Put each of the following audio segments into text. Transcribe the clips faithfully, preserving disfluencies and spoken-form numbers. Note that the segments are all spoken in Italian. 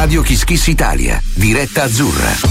Radio Kiss Kiss Italia, diretta azzurra.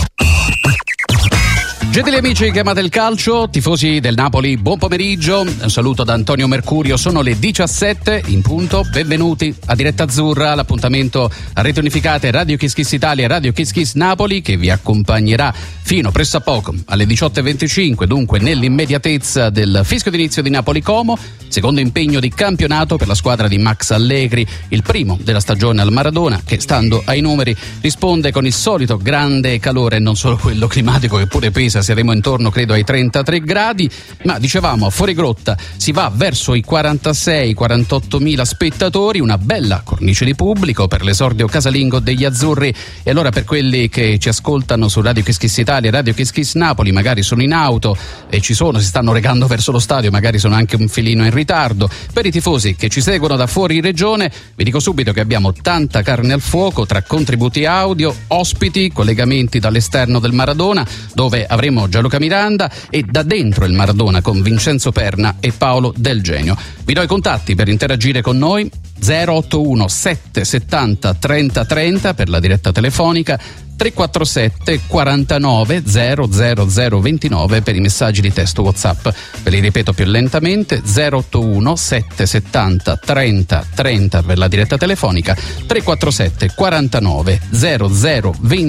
Gentili amici che amate il calcio, tifosi del Napoli, buon pomeriggio. Un saluto da Antonio Mercurio, sono le diciassette in punto. Benvenuti a Diretta Azzurra, l'appuntamento a rete unificate Radio Kiss Kiss Italia e Radio Kiss Kiss Napoli, che vi accompagnerà fino presso a poco alle diciotto e venticinque, dunque nell'immediatezza del fischio d'inizio di Napoli Como, secondo impegno di campionato per la squadra di Max Allegri, il primo della stagione al Maradona, che stando ai numeri risponde con il solito grande calore, non solo quello climatico che pure pesa. Saremo intorno credo ai trentatré gradi, ma dicevamo a fuori grotta si va verso i quarantasei quarantotto mila spettatori, una bella cornice di pubblico per l'esordio casalingo degli azzurri. E allora, per quelli che ci ascoltano su Radio Kiss Kiss Italia e Radio Kiss Kiss Napoli, magari sono in auto e ci sono, si stanno recando verso lo stadio, magari sono anche un filino in ritardo. Per i tifosi che ci seguono da fuori regione, vi dico subito che abbiamo tanta carne al fuoco tra contributi audio, ospiti, collegamenti dall'esterno del Maradona, dove avremo Gianluca Miranda, e da dentro il Maradona con Vincenzo Perna e Paolo Del Genio. Vi do i contatti per interagire con noi: zero otto uno sette settanta trenta trenta per la diretta telefonica, tre quattro sette quarantanove zero zero zero ventinove per i messaggi di testo WhatsApp. Ve li ripeto più lentamente: zero otto uno sette settanta trenta trenta per la diretta telefonica, tre quattro sette quarantanove zero zero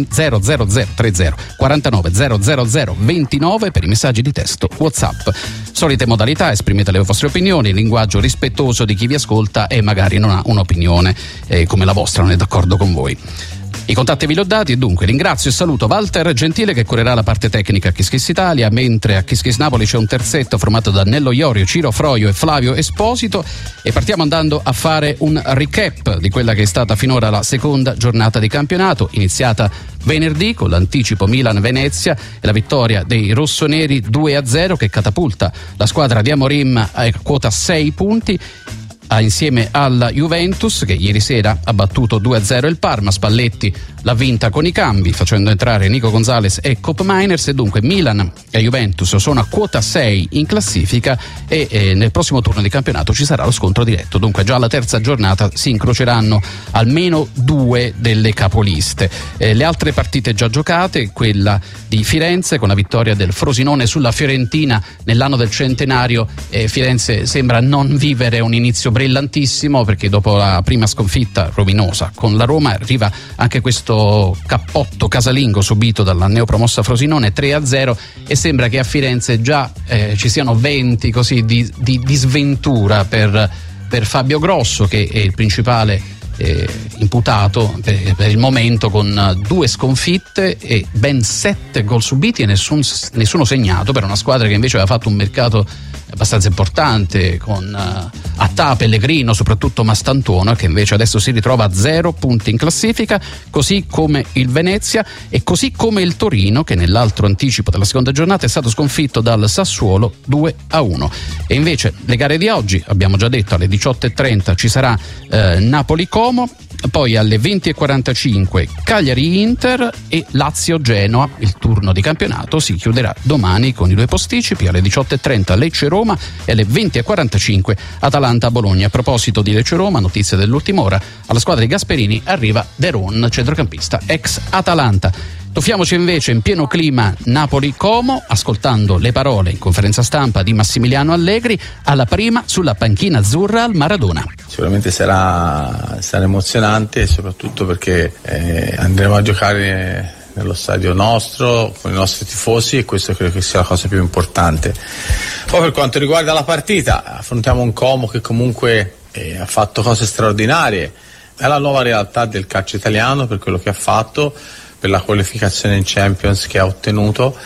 trenta quarantanove zero zero zero ventinove per i messaggi di testo WhatsApp. Solite modalità: esprimete le vostre opinioni, linguaggio rispettoso di chi vi ascolta e magari non ha un'opinione eh, come la vostra, non è d'accordo con voi. I contatti ve li ho dati e dunque ringrazio e saluto Walter Gentile, che curerà la parte tecnica a Kiss Kiss Italia, mentre a Kiss Kiss Napoli c'è un terzetto formato da Nello Iorio, Ciro Froio e Flavio Esposito, e partiamo andando a fare un recap di quella che è stata finora la seconda giornata di campionato, iniziata venerdì con l'anticipo Milan-Venezia e la vittoria dei rossoneri due a zero, che catapulta la squadra di Amorim a quota sei punti, insieme alla Juventus, che ieri sera ha battuto due a zero il Parma. Spalletti l'ha vinta con i cambi, facendo entrare Nico Gonzalez e Cop Miners, e dunque Milan e Juventus sono a quota sei in classifica e eh, nel prossimo turno di campionato ci sarà lo scontro diretto. Dunque già alla terza giornata si incroceranno almeno due delle capoliste. Eh, le altre partite già giocate: quella di Firenze con la vittoria del Frosinone sulla Fiorentina nell'anno del centenario. eh, Firenze sembra non vivere un inizio brillantissimo, perché dopo la prima sconfitta rovinosa con la Roma arriva anche questo cappotto casalingo subito dalla neopromossa Frosinone tre a zero, e sembra che a Firenze già eh, ci siano venti così di, di, di sventura per, per Fabio Grosso, che è il principale eh, imputato per, per il momento, con due sconfitte e ben sette gol subiti e nessun, nessuno segnato, per una squadra che invece aveva fatto un mercato abbastanza importante con uh, Attà, Pellegrino, soprattutto Mastantuono, che invece adesso si ritrova a zero punti in classifica, così come il Venezia e così come il Torino, che nell'altro anticipo della seconda giornata è stato sconfitto dal Sassuolo due a uno. E invece le gare di oggi, abbiamo già detto, alle diciotto e trenta ci sarà eh, Napoli-Como, poi alle venti e quarantacinque Cagliari-Inter e Lazio-Genoa. Il turno di campionato si chiuderà domani con i due posticipi: alle diciotto e trenta Lecce-Roma e alle venti e quarantacinque Atalanta-Bologna. A proposito di Lecce-Roma, notizia dell'ultima ora: alla squadra di Gasperini arriva De Ron, centrocampista ex Atalanta. Tuffiamoci invece in pieno clima Napoli-Como, ascoltando le parole in conferenza stampa di Massimiliano Allegri alla prima sulla panchina azzurra al Maradona. Sicuramente sarà, sarà emozionante, soprattutto perché eh, andremo a giocare nello stadio nostro, con i nostri tifosi, e questo credo che sia la cosa più importante. Poi per quanto riguarda la partita, affrontiamo un Como che comunque eh, ha fatto cose straordinarie, è la nuova realtà del calcio italiano per quello che ha fatto, per la qualificazione in Champions che ha ottenuto.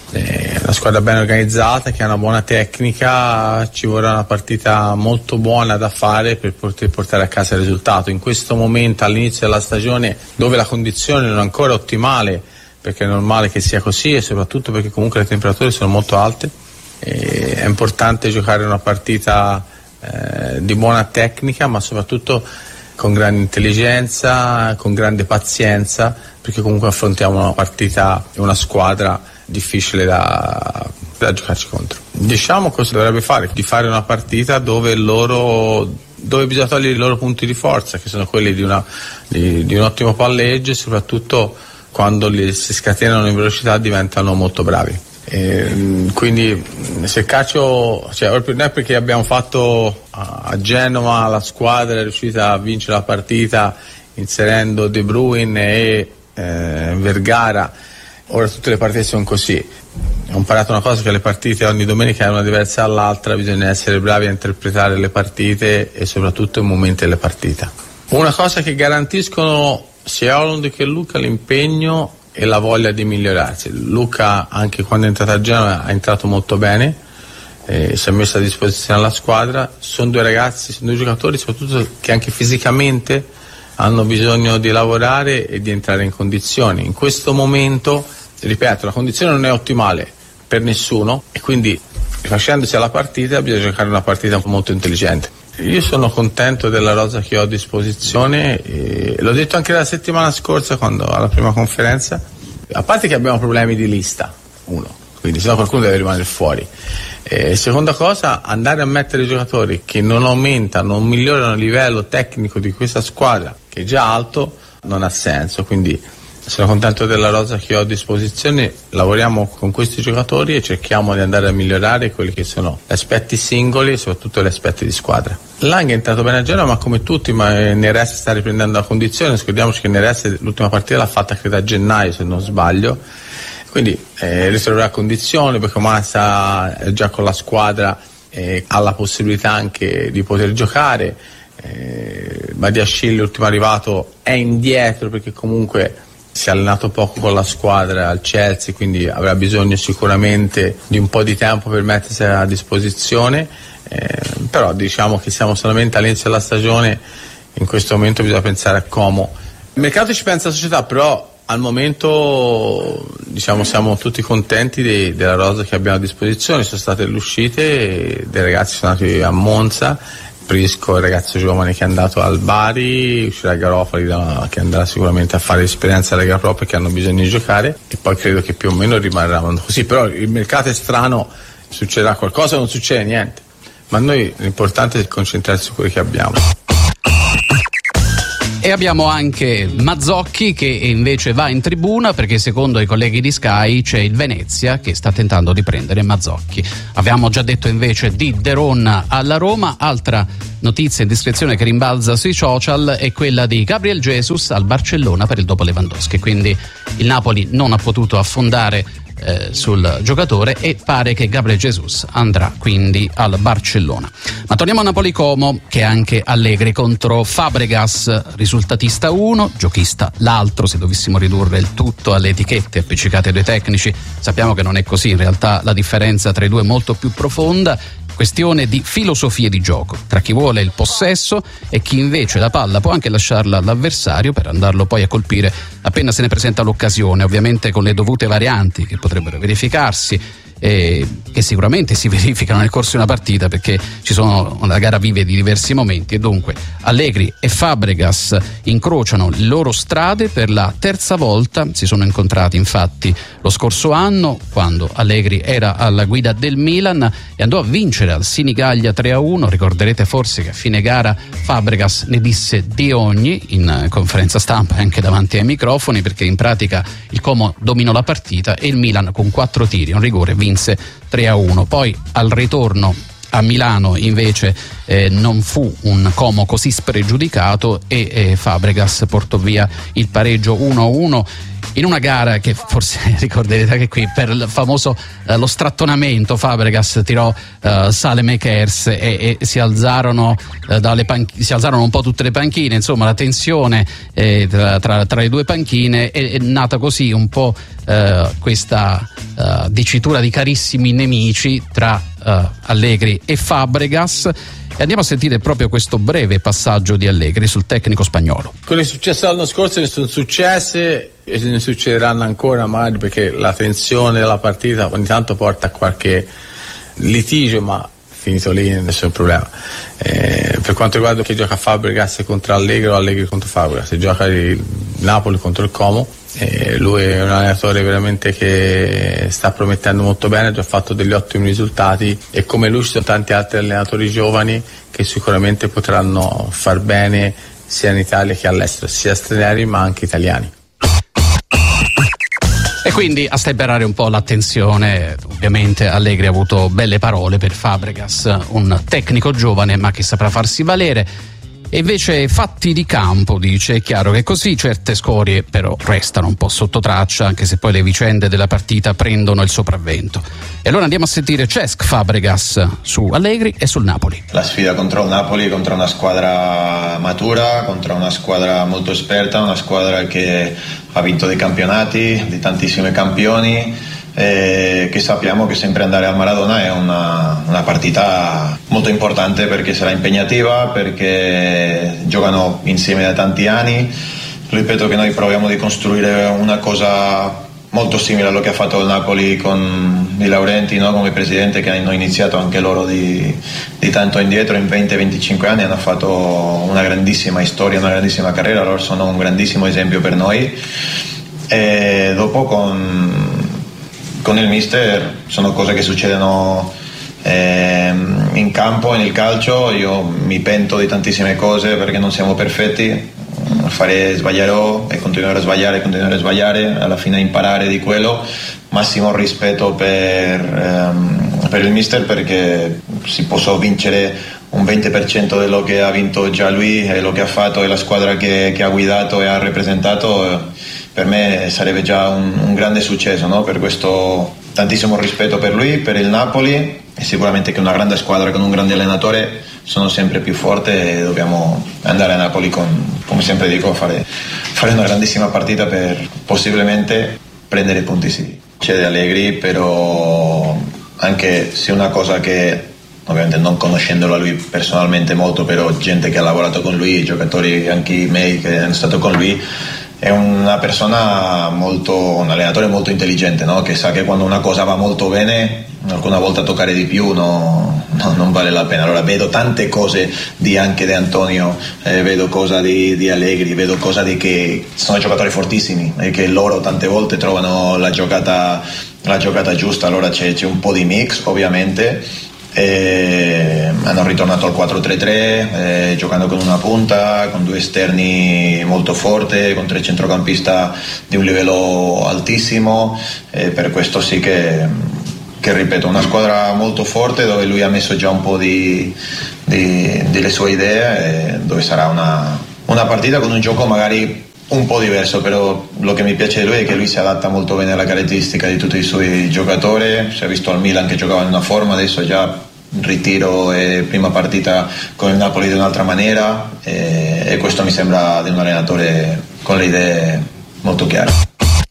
È una squadra ben organizzata, che ha una buona tecnica, ci vorrà una partita molto buona da fare per poter portare a casa il risultato. In questo momento, all'inizio della stagione, dove la condizione non è ancora ottimale, perché è normale che sia così, e soprattutto perché comunque le temperature sono molto alte, e è importante giocare una partita eh, di buona tecnica, ma soprattutto con grande intelligenza, con grande pazienza, perché comunque affrontiamo una partita e una squadra difficile da, da giocarci contro. Diciamo cosa dovrebbe fare, di fare una partita dove loro dove bisogna togliere i loro punti di forza, che sono quelli di, una, di, di un ottimo palleggio, e soprattutto quando li si scatenano in velocità diventano molto bravi. E quindi se il calcio, cioè, non è perché abbiamo fatto a Genova la squadra è riuscita a vincere la partita inserendo De Bruyne e eh, Vergara, ora tutte le partite sono così. Ho imparato una cosa, che le partite ogni domenica è una diversa dall'altra, bisogna essere bravi a interpretare le partite e soprattutto i momenti delle partite. Una cosa che garantiscono sia Haaland che Luka, l'impegno e la voglia di migliorarsi. Luka, anche quando è entrato a Genova, è entrato molto bene, eh, si è messo a disposizione alla squadra. Sono due ragazzi, sono due giocatori soprattutto che anche fisicamente hanno bisogno di lavorare e di entrare in condizioni. In questo momento, ripeto, la condizione non è ottimale per nessuno e quindi, rifacendosi alla partita, bisogna giocare una partita molto intelligente. Io sono contento della rosa che ho a disposizione, e l'ho detto anche la settimana scorsa quando alla prima conferenza, a parte che abbiamo problemi di lista, uno, quindi sennò qualcuno deve rimanere fuori. E seconda cosa, andare a mettere giocatori che non aumentano, non migliorano il livello tecnico di questa squadra, che è già alto, non ha senso. Quindi sono contento della rosa che ho a disposizione, lavoriamo con questi giocatori e cerchiamo di andare a migliorare quelli che sono gli aspetti singoli e soprattutto gli aspetti di squadra. Lang è entrato bene a Genova, ma come tutti, ma Neres sta riprendendo la condizione. Scordiamoci che Neres l'ultima partita l'ha fatta credo a gennaio, se non sbaglio, quindi eh, ritroverà condizioni, perché ormai sta già con la squadra, eh, ha la possibilità anche di poter giocare. eh, Badiashile, l'ultimo arrivato, è indietro perché comunque si è allenato poco con la squadra al Chelsea, quindi avrà bisogno sicuramente di un po' di tempo per mettersi a disposizione, eh, però diciamo che siamo solamente all'inizio della stagione, in questo momento bisogna pensare a Como. Il mercato ci pensa la società, però al momento diciamo siamo tutti contenti de- della rosa che abbiamo a disposizione. Sono state le uscite, dei ragazzi sono andati a Monza, Prisco, il ragazzo giovane che è andato al Bari, uscirà Garofali da, che andrà sicuramente a fare esperienza alla Lega Pro perché hanno bisogno di giocare, e poi credo che più o meno rimarranno così. Però il mercato è strano, succederà qualcosa o non succede niente, ma a noi l'importante è concentrarsi su quello che abbiamo. E abbiamo anche Mazzocchi che invece va in tribuna perché secondo i colleghi di Sky c'è il Venezia che sta tentando di prendere Mazzocchi. Abbiamo già detto invece di De Ron alla Roma. Altra notizia in discrezione che rimbalza sui social è quella di Gabriel Jesus al Barcellona per il dopo Lewandowski, quindi il Napoli non ha potuto affondare Eh, sul giocatore e pare che Gabriel Jesus andrà quindi al Barcellona. Ma torniamo a Napoli-Como, che è anche Allegri contro Fabregas, risultatista uno, giochista l'altro, se dovessimo ridurre il tutto alle etichette appiccicate ai due tecnici. Sappiamo che non è così, in realtà la differenza tra i due è molto più profonda, questione di filosofie di gioco, tra chi vuole il possesso e chi invece la palla può anche lasciarla all'avversario per andarlo poi a colpire appena se ne presenta l'occasione, ovviamente con le dovute varianti che potrebbero verificarsi e che sicuramente si verificano nel corso di una partita, perché ci sono, la gara vive di diversi momenti, e dunque Allegri e Fabregas incrociano le loro strade per la terza volta. Si sono incontrati infatti lo scorso anno quando Allegri era alla guida del Milan e andò a vincere al Sinigaglia tre a uno. Ricorderete forse che a fine gara Fabregas ne disse di ogni in conferenza stampa e anche davanti ai microfoni, perché in pratica il Como dominò la partita e il Milan con quattro tiri, un rigore, vinse tre a uno. Poi al ritorno a Milano invece eh, non fu un Como così spregiudicato e eh, Fabregas portò via il pareggio uno a uno in una gara che forse ricorderete anche qui per il famoso eh, lo strattonamento. Fabregas tirò eh, Saelemaekers e, e si alzarono eh, dalle panch- si alzarono un po' tutte le panchine, insomma la tensione eh, tra, tra, tra le due panchine è, è nata così un po' eh, questa eh, dicitura di carissimi nemici tra eh, Allegri e Fabregas. E andiamo a sentire proprio questo breve passaggio di Allegri sul tecnico spagnolo. Quello che è successo l'anno scorso ne sono successe e ne succederanno ancora magari, perché la tensione della partita ogni tanto porta a qualche litigio, ma finito lì nessun problema. Eh, per quanto riguarda chi gioca Fabregas contro Allegri o Allegri contro Fabregas, se gioca il Napoli contro il Como. Eh, lui è un allenatore veramente che sta promettendo molto bene, ha già fatto degli ottimi risultati, e come lui ci sono tanti altri allenatori giovani che sicuramente potranno far bene sia in Italia che all'estero, sia stranieri ma anche italiani. E quindi a stemperare un po' l'attenzione, ovviamente Allegri ha avuto belle parole per Fabregas, un tecnico giovane ma che saprà farsi valere. E invece fatti di campo, dice, è chiaro che così certe scorie però restano un po' sotto traccia, anche se poi le vicende della partita prendono il sopravvento. E allora andiamo a sentire Cesc Fabregas su Allegri e sul Napoli. La sfida contro il Napoli, contro una squadra matura, contro una squadra molto esperta, una squadra che ha vinto dei campionati, di tantissimi campioni, eh, che sappiamo che sempre andare al Maradona è una, una partita molto importante, perché sarà impegnativa, perché giocano insieme da tanti anni. Ripeto che noi proviamo di costruire una cosa molto simile a quello che ha fatto il Napoli con Di Laurenti, no? Come presidente, che hanno iniziato anche loro di, di tanto indietro, in venti venticinque anni hanno fatto una grandissima storia, una grandissima carriera, loro sono un grandissimo esempio per noi. E dopo con con il mister sono cose che succedono eh, in campo e nel calcio. Io mi pento di tantissime cose perché non siamo perfetti, fare sbaglierò e continuare a sbagliare continuare a sbagliare alla fine imparare di quello. Massimo rispetto per, ehm, per il mister, perché si può vincere un venti per cento di quello che ha vinto già lui e lo che ha fatto e la squadra che, che ha guidato e ha rappresentato. Per me sarebbe già un, un grande successo, no? Per questo tantissimo rispetto per lui, per il Napoli, e sicuramente che una grande squadra con un grande allenatore sono sempre più forte, e dobbiamo andare a Napoli con, come sempre dico, fare, fare una grandissima partita per possibilmente prendere punti. Sì, c'è Allegri, però anche se una cosa che ovviamente non conoscendolo a lui personalmente molto, però gente che ha lavorato con lui, giocatori anche i miei che hanno stato con lui, è una persona molto, un allenatore molto intelligente, no? Che sa che quando una cosa va molto bene, alcuna volta toccare di più no, no, non vale la pena. Allora vedo tante cose di anche di Antonio, eh, vedo cosa di, di Allegri, vedo cosa di che sono giocatori fortissimi e che loro tante volte trovano la giocata, la giocata giusta. Allora c'è, c'è un po' di mix ovviamente. E hanno ritornato al quattro tre tre, eh, giocando con una punta, con due esterni molto forti, con tre centrocampisti di un livello altissimo, e per questo sì che, che ripeto, una squadra molto forte, dove lui ha messo già un po' di, di, delle sue idee, e dove sarà una, una partita con un gioco magari un po' diverso, però lo che mi piace di lui è che lui si adatta molto bene alla caratteristica di tutti i suoi giocatori. Si è visto al Milan che giocava in una forma, adesso già ritiro e prima partita con il Napoli di un'altra maniera, e, e questo mi sembra di un allenatore con le idee molto chiare.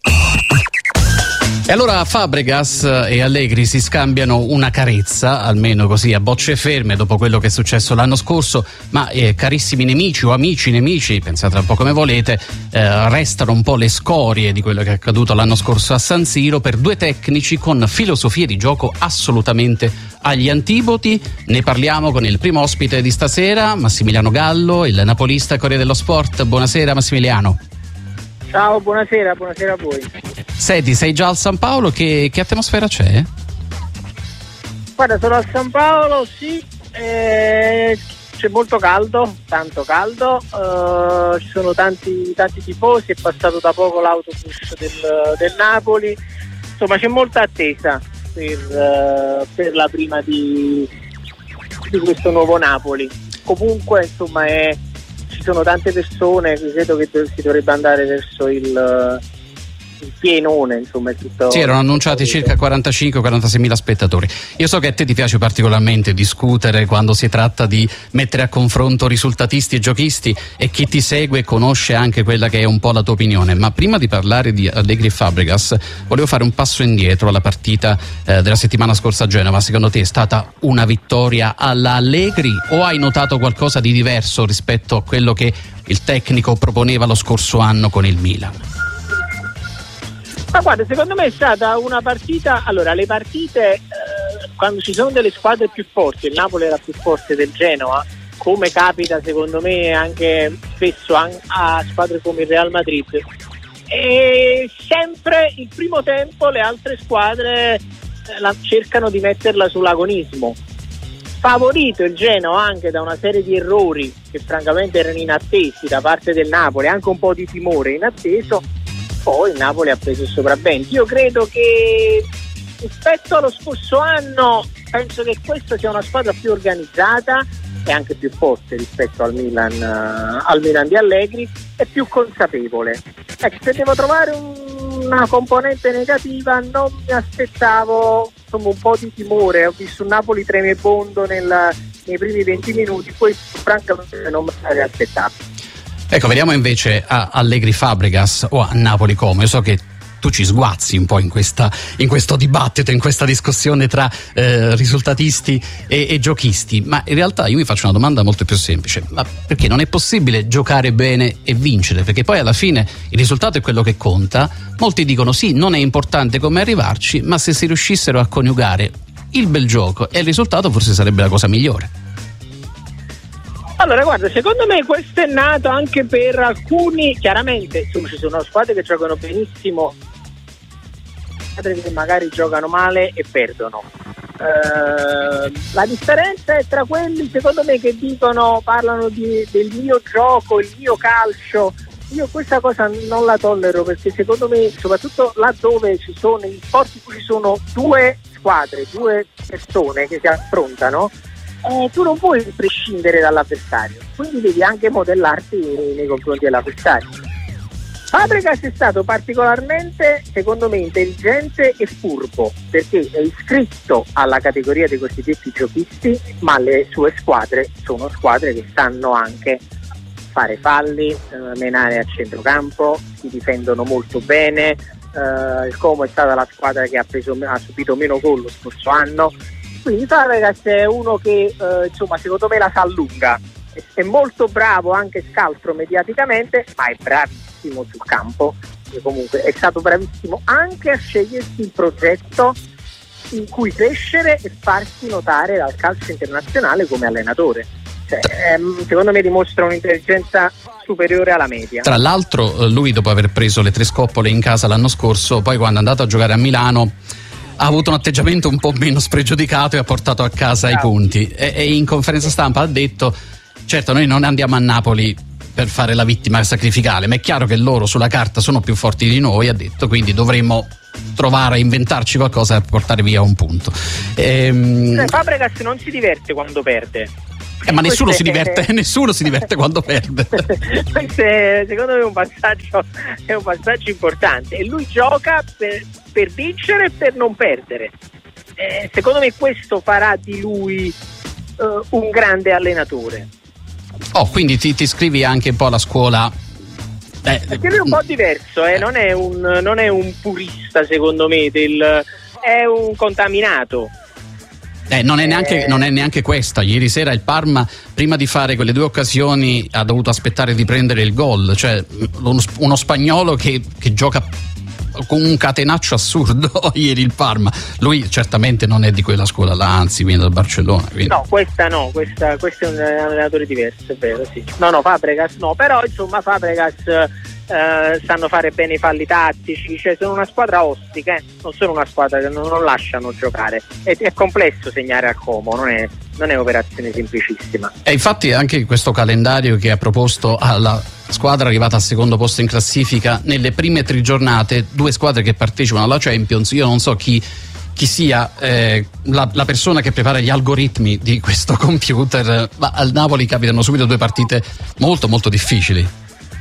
E allora Fabregas e Allegri si scambiano una carezza, almeno così a bocce ferme, dopo quello che è successo l'anno scorso, ma eh, carissimi nemici o amici nemici, pensate un po' come volete, eh, restano un po' le scorie di quello che è accaduto l'anno scorso a San Siro per due tecnici con filosofie di gioco assolutamente agli antipodi. Ne parliamo con il primo ospite di stasera, Massimiliano Gallo, il napolista Corriere dello Sport. Buonasera Massimiliano. Ciao, buonasera, buonasera a voi. Senti, sei già al San Paolo, che, che atmosfera c'è? Guarda, sono al San Paolo, sì, eh, c'è molto caldo, tanto caldo, eh, ci sono tanti, tanti tifosi, è passato da poco l'autobus del, del Napoli, insomma c'è molta attesa per, per la prima di, di questo nuovo Napoli. Comunque, insomma, è... ci sono tante persone, credo che si dovrebbe andare verso il, il pienone, insomma. Tutto, sì, erano annunciati circa quarantacinque quarantasei mila spettatori. Io so che a te ti piace particolarmente discutere quando si tratta di mettere a confronto risultatisti e giochisti, e chi ti segue conosce anche quella che è un po' la tua opinione, ma prima di parlare di Allegri e Fabregas volevo fare un passo indietro alla partita eh, della settimana scorsa a Genova. Secondo te è stata una vittoria alla Allegri, o hai notato qualcosa di diverso rispetto a quello che il tecnico proponeva lo scorso anno con il Milan? Ma guarda, secondo me è stata una partita, allora le partite eh, quando ci sono delle squadre più forti, il Napoli era più forte del Genoa, come capita secondo me anche spesso a squadre come il Real Madrid, e sempre il primo tempo le altre squadre la cercano di metterla sull'agonismo, favorito il Genoa anche da una serie di errori che francamente erano inattesi da parte del Napoli, anche un po' di timore inatteso. Poi il Napoli ha preso il sopravvento. Io credo che rispetto allo scorso anno penso che questa sia una squadra più organizzata e anche più forte rispetto al Milan, uh, al Milan di Allegri, e più consapevole. Ecco, se devo trovare un, una componente negativa, non mi aspettavo insomma un po' di timore. Ho visto un Napoli tremebondo nel, nei primi venti minuti, questo francamente non me l'avrei aspettato. Ecco, vediamo invece a Allegri Fabregas o a Napoli Como. Io so che tu ci sguazzi un po' in questa in questo dibattito, in questa discussione tra eh, risultatisti e, e giochisti, ma in realtà io mi faccio una domanda molto più semplice: ma perché non è possibile giocare bene e vincere? Perché poi alla fine il risultato è quello che conta. Molti dicono sì, non è importante come arrivarci, ma se si riuscissero a coniugare il bel gioco e il risultato forse sarebbe la cosa migliore. Allora guarda, secondo me questo è nato anche per alcuni, chiaramente insomma, ci sono squadre che giocano benissimo, squadre che magari giocano male e perdono. Uh, la differenza è tra quelli secondo me che dicono, parlano di, del mio gioco, il mio calcio. Io questa cosa non la tollero, perché secondo me, soprattutto laddove ci sono in sport in cui ci sono due squadre, due persone che si affrontano, Eh, tu non puoi prescindere dall'avversario, quindi devi anche modellarti nei, nei confronti dell'avversario. Fabregas è stato particolarmente, secondo me, intelligente e furbo, perché è iscritto alla categoria dei cosiddetti giochisti, ma le sue squadre sono squadre che sanno anche fare falli, eh, menare a centrocampo, si difendono molto bene. Eh, il Como è stata la squadra che ha, preso, ha subito meno gol lo scorso anno. Quindi Fabregas è uno che eh, insomma secondo me la sa lunga, è, è molto bravo, anche scaltro mediaticamente, ma è bravissimo sul campo, e comunque è stato bravissimo anche a scegliersi il progetto in cui crescere e farsi notare dal calcio internazionale come allenatore. Cioè, ehm, secondo me dimostra un'intelligenza superiore alla media. Tra l'altro lui, dopo aver preso le tre scoppole in casa l'anno scorso, poi quando è andato a giocare a Milano ha avuto un atteggiamento un po' meno spregiudicato e ha portato a casa i punti, e, e in conferenza stampa ha detto: certo, noi non andiamo a Napoli per fare la vittima sacrificale, ma è chiaro che loro sulla carta sono più forti di noi, ha detto, quindi dovremmo trovare a inventarci qualcosa per portare via un punto. Ehm... Cioè, Fabregas non si diverte quando perde. Eh, ma nessuno si diverte, nessuno si diverte quando perde. Questo è, secondo me, un passaggio, è un passaggio importante, e lui gioca per, per vincere e per non perdere. Eh, secondo me questo farà di lui uh, un grande allenatore. Oh, quindi ti, ti iscrivi anche un po' alla scuola. Eh, Perché lui è un po' diverso, eh? non, è un, non è un purista, secondo me, del, è un contaminato. Eh, non è neanche, non è neanche questa. Ieri sera il Parma, prima di fare quelle due occasioni, ha dovuto aspettare di prendere il gol. Cioè uno, uno spagnolo che, che gioca con un catenaccio assurdo ieri il Parma. Lui certamente non è di quella scuola là, anzi viene dal Barcellona, quindi. No, questa no, questa, questo è un allenatore diverso, è vero, sì. No, no, Fabregas no, però insomma Fabregas eh, sanno fare bene i falli tattici, cioè sono una squadra ostica, eh? Non sono una squadra che non, non lasciano giocare. È, è complesso segnare al Como, non è, non è operazione semplicissima. E infatti anche questo calendario che ha proposto alla squadra arrivata al secondo posto in classifica, nelle prime tre giornate, due squadre che partecipano alla Champions, io non so chi chi sia eh, la, la persona che prepara gli algoritmi di questo computer, ma al Napoli capitano subito due partite molto molto difficili.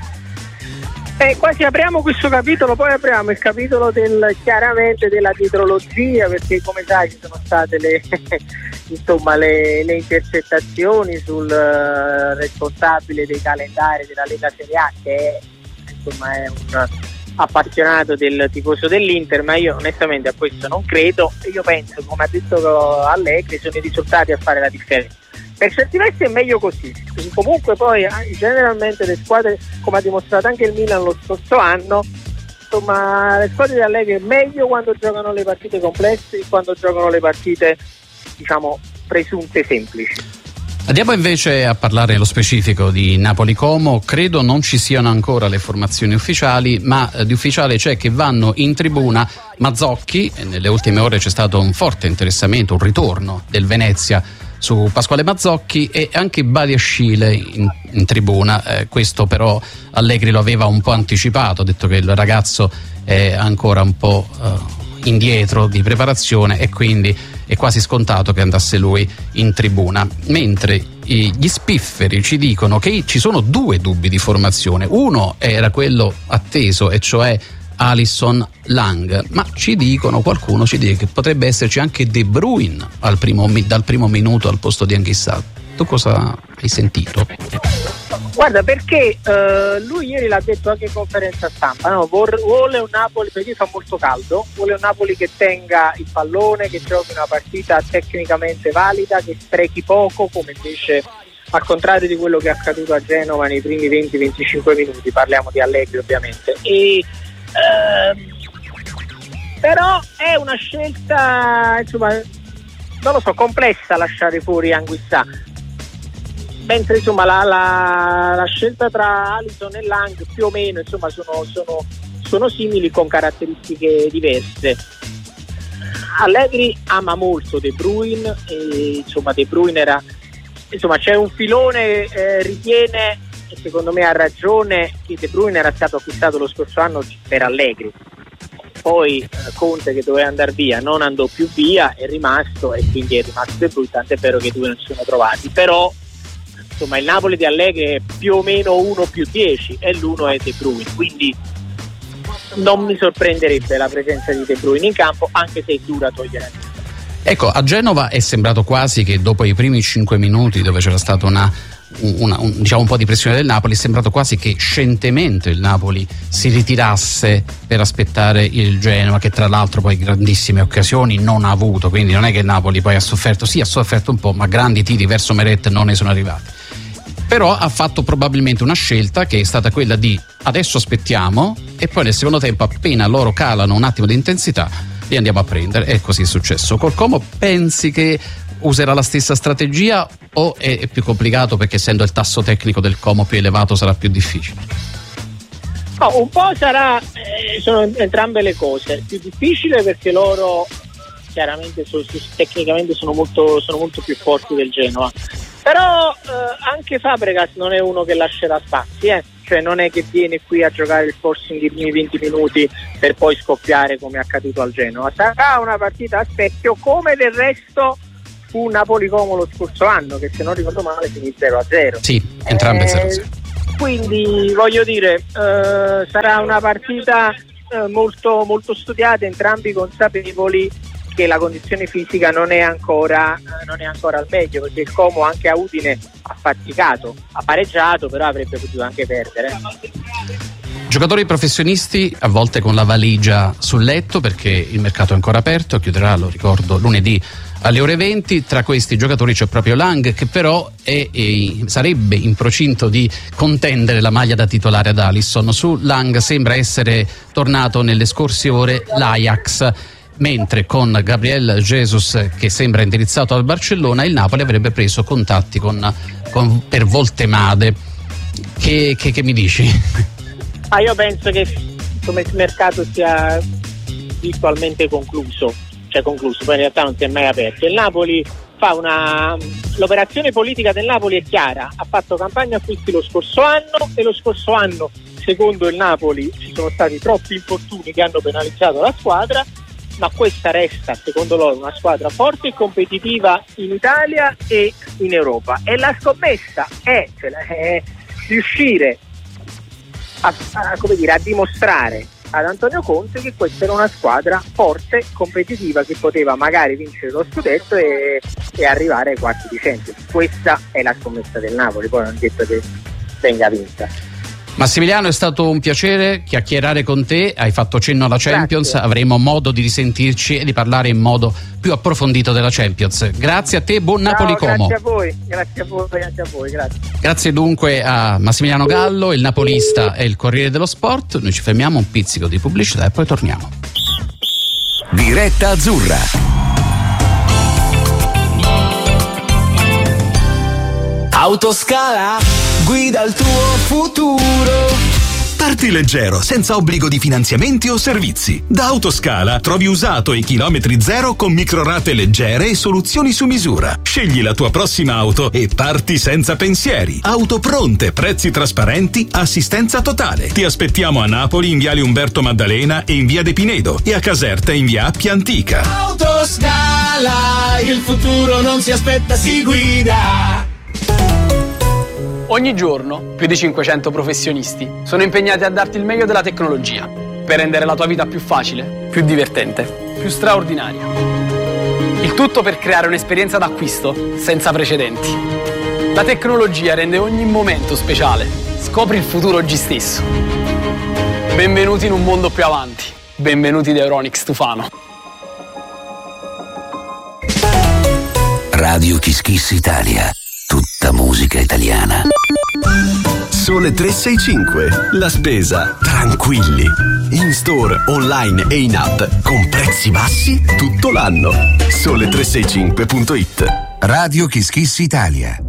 Eh, quasi apriamo questo capitolo, poi apriamo il capitolo del, chiaramente della dietrologia, perché come sai ci sono state le insomma le, le intercettazioni sul uh, responsabile dei calendari della Lega Serie A, che è, insomma è un appassionato del tifoso dell'Inter, ma io onestamente a questo non credo. Io penso, come ha detto Allegri, sono i risultati a fare la differenza. Per certi versi è meglio così. Comunque poi generalmente le squadre, come ha dimostrato anche il Milan lo scorso anno, insomma le squadre di Allegri è meglio quando giocano le partite complesse e quando giocano le partite, diciamo, presunte semplici. Andiamo invece a parlare nello specifico di Napoli-Como. Credo non ci siano ancora le formazioni ufficiali, ma di ufficiale c'è che vanno in tribuna Mazzocchi. Nelle ultime ore c'è stato un forte interessamento, un ritorno del Venezia su Pasquale Mazzocchi, e anche Badiashile in, in tribuna. Eh, questo però Allegri lo aveva un po' anticipato, ha detto che il ragazzo è ancora un po' eh, indietro di preparazione e quindi è quasi scontato che andasse lui in tribuna, mentre gli spifferi ci dicono che ci sono due dubbi di formazione. Uno era quello atteso, e cioè Alisson Lang, ma ci dicono, qualcuno ci dice che potrebbe esserci anche De Bruyne al primo, dal primo minuto al posto di Anghissà. Tu cosa hai sentito? Guarda, perché uh, lui ieri l'ha detto anche in conferenza stampa, no? Vuole un Napoli, perché fa molto caldo, vuole un Napoli che tenga il pallone, che giochi una partita tecnicamente valida, che sprechi poco, come invece al contrario di quello che è accaduto a Genova nei primi venti venticinque minuti, parliamo di Allegri ovviamente. E uh, però è una scelta, insomma, non lo so, complessa lasciare fuori Anguissà. Mentre insomma la, la, la scelta tra Alisson e Lang più o meno insomma sono, sono, sono simili con caratteristiche diverse. Allegri ama molto De Bruyne e insomma De Bruyne era, insomma c'è un filone, eh, ritiene, e secondo me ha ragione, che De Bruyne era stato acquistato lo scorso anno per Allegri. Poi eh, Conte, che doveva andare via, non andò più via, è rimasto, e quindi è rimasto De Bruyne, tant'è vero che i due non si sono trovati. Però insomma il Napoli di Allegri è più o meno uno più dieci e l'uno è De Bruyne, quindi non mi sorprenderebbe la presenza di De Bruyne in campo, anche se è dura togliere. Ecco, a Genova è sembrato quasi che dopo i primi cinque minuti, dove c'era stata una, una un, diciamo un po' di pressione del Napoli, è sembrato quasi che scientemente il Napoli si ritirasse per aspettare il Genova, che tra l'altro poi grandissime occasioni non ha avuto, quindi non è che il Napoli poi ha sofferto, sì ha sofferto un po', ma grandi tiri verso Meret non ne sono arrivati. Però ha fatto probabilmente una scelta che è stata quella di adesso aspettiamo e poi nel secondo tempo, appena loro calano un attimo di intensità, li andiamo a prendere, e così è successo. Col Como pensi che userà la stessa strategia o è più complicato perché essendo il tasso tecnico del Como più elevato sarà più difficile? No, un po' sarà, eh, sono entrambe le cose. Più difficile perché loro chiaramente so, so, tecnicamente sono molto, sono molto più forti del Genoa. Però eh, anche Fabregas non è uno che lascerà spazi, eh? Cioè non è che viene qui a giocare il forcing i primi venti minuti per poi scoppiare come è accaduto al Genoa. Sarà una partita a specchio, come del resto fu Napoli-Como lo scorso anno, che se non ricordo male finì zero a zero. Sì, entrambe eh, zero a zero. Quindi voglio dire, eh, sarà una partita eh, molto, molto studiata, entrambi consapevoli che la condizione fisica non è ancora non è ancora al meglio, perché il Como anche a Udine ha faticato, ha pareggiato, però avrebbe potuto anche perdere. Giocatori professionisti a volte con la valigia sul letto, perché il mercato è ancora aperto, chiuderà, lo ricordo, lunedì alle ore venti. Tra questi giocatori c'è proprio Lang, che però è, è, sarebbe in procinto di contendere la maglia da titolare ad Alisson. Su Lang sembra essere tornato nelle scorse ore l'Ajax, mentre con Gabriel Jesus, che sembra indirizzato al Barcellona, il Napoli avrebbe preso contatti con, con per Voltemade. Che, che, che mi dici? Ah, io penso che come il mercato sia virtualmente concluso, cioè concluso, poi in realtà non si è mai aperto. Il Napoli fa una l'operazione politica del Napoli è chiara, ha fatto campagna acquisti lo scorso anno, e lo scorso anno, secondo il Napoli, ci sono stati troppi infortuni che hanno penalizzato la squadra, ma questa resta, secondo loro, una squadra forte e competitiva in Italia e in Europa. E la scommessa è, cioè, è riuscire a, a, come dire, a dimostrare ad Antonio Conte che questa era una squadra forte, competitiva, che poteva magari vincere lo scudetto e, e arrivare ai quarti di Champions. Questa è la scommessa del Napoli, poi non è detto che venga vinta. Massimiliano, è stato un piacere chiacchierare con te, hai fatto cenno alla Champions. Grazie. Avremo modo di risentirci e di parlare in modo più approfondito della Champions. Grazie a te, buon Napoli-Como. Grazie a voi, grazie a voi, grazie a voi, grazie. Grazie dunque a Massimiliano Gallo, il napolista e il Corriere dello Sport. Noi ci fermiamo, un pizzico di pubblicità e poi torniamo. Diretta Azzurra. Autoscala, guida il tuo futuro. Parti leggero, senza obbligo di finanziamenti o servizi. Da Autoscala trovi usato e chilometri zero con microrate leggere e soluzioni su misura. Scegli la tua prossima auto e parti senza pensieri. Auto pronte, prezzi trasparenti, assistenza totale. Ti aspettiamo a Napoli in viale Umberto Maddalena e in via De Pinedo e a Caserta in via Appia Antica. Autoscala, il futuro non si aspetta, si guida. Ogni giorno più di cinquecento professionisti sono impegnati a darti il meglio della tecnologia per rendere la tua vita più facile, più divertente, più straordinaria. Il tutto per creare un'esperienza d'acquisto senza precedenti. La tecnologia rende ogni momento speciale. Scopri il futuro oggi stesso. Benvenuti in un mondo più avanti. Benvenuti da Euronics Tufano. Radio Kiss Kiss Italia. Tutta musica italiana. Sole tre sei cinque. La spesa tranquilli. In store, online e in app con prezzi bassi tutto l'anno. Sole tre sei cinque punto it. Radio Kiss Kiss Italia.